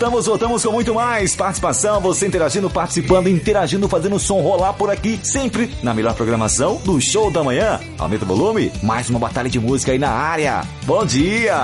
Voltamos com muito mais participação, você interagindo, participando, interagindo, fazendo o som rolar por aqui, sempre na melhor programação do Show da Manhã. Aumenta o volume, mais uma batalha de música aí na área. Bom dia!